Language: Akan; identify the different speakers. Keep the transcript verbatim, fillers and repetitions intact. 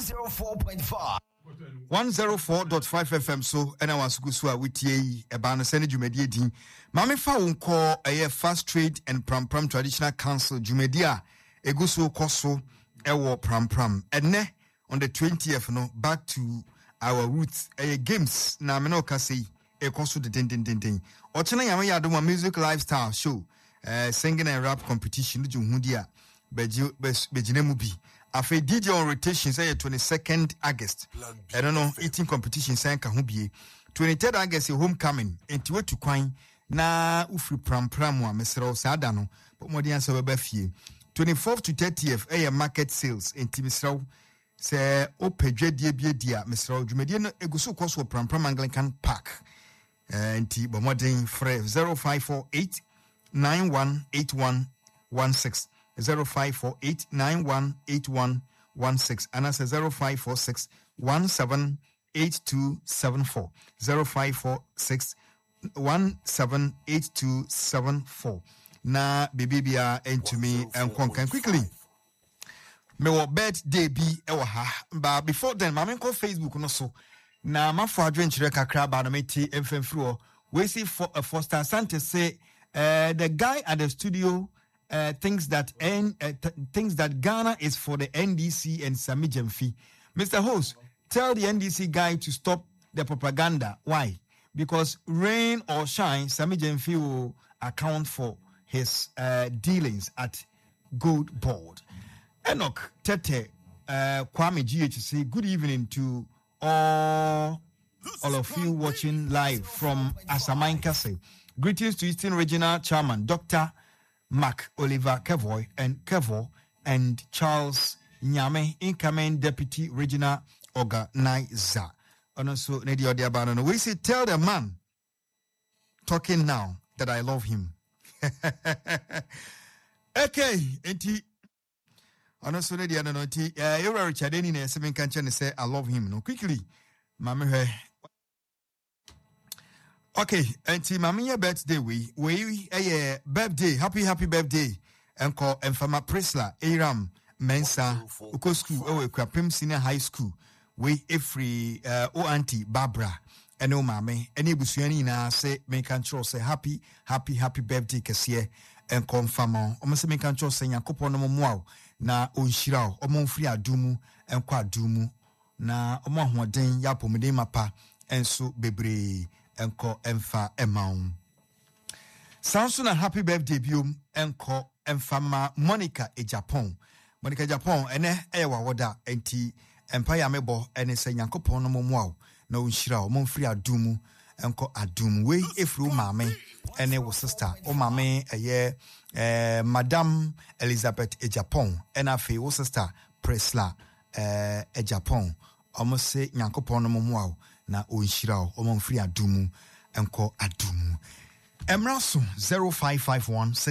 Speaker 1: oh four point five.
Speaker 2: one oh four point five F M so and I was good so with ye a banner Senate Jumedia Dean. Mammy Found call a fast trade and pram pram traditional council Jumedia a guso coso ewo pram pram and ne on the twentieth no back to our roots a games na me no ka say e coso the din din din din. Ochena yama ya do music lifestyle show uh, singing and rap competition ju hudia beji bejine mu bi. Afe D J on rotation say twenty-second August. I don't know eating competition say ka ho bie. twenty-third August homecoming enti wetu kwan na ufri pram pram wa mesero sada no but modi ansa we ba fie. twenty-fourth to thirtieth eh market sales enti mesero say opedwadie bie dia mesero dwumedie no eguso koso pram pram Anglican Park. Enti bo modern free zero five four eight nine one eight one one six zero five four eight nine one eight one one six and that's zero five four six one seven eight two seven four zero five four six one seven eight two seven four. Na bibibia into me and concan quickly. Me wo birthday bi ewa ha but before then my main call Facebook no so na ma for adventure kakra ba na meti emfemfro we see for uh, Foster Sante say uh, the guy at the studio Uh, thinks that N, uh, th- thinks that Ghana is for the N D C and Sami Jemfi. Mister Host, tell the N D C guy to stop the propaganda. Why? Because rain or shine, Sami Jemfi will account for his uh, dealings at Gold Board. Enoch Tete uh, Kwame G H C, good evening to all, all of you watching live from Asamain Castle. Greetings to Eastern Regional Chairman, Doctor Mark Oliver Kevoy and Kevo and Charles Nyame, incoming Deputy Regional Organizer. And also, Nedi Odiabano, we say, tell the man talking now that I love him. Okay, enti. And also, Nedi Adanoti, uh, you're Richard Denny, a seven cancer, say, I love him. No, quickly, Mamma. Okay, auntie mamiya birthday we we a birthday happy happy birthday enko Enfama Prisla Aram Mensa uko school ewe Kwapem Senior High School we every uh, o auntie Barbara ene o mame ene busuani na say me kan tro say happy happy happy birthday kese enko Enfama o me say me kan tro say Yakopon no moa na onhira o mo mfiri adumu enko adumu na o mo ahoden ya pomeden mapa enso bebre enko emfa emaun. Sounds na happy birthday biom enko emfama Monica e Japan. Monica Japan ene ewa woda enti empire mebo ene se Yakopon no moa na onhira o momfiri adumu enko adumu we efru mame ene wo sister o mame eye eh Madam Elizabeth e Japan ena fe wo sister Prisla eh e Japan omo se Yakopon no moa na onhira o momfiri adumu enko adumu. Emraso zero five five one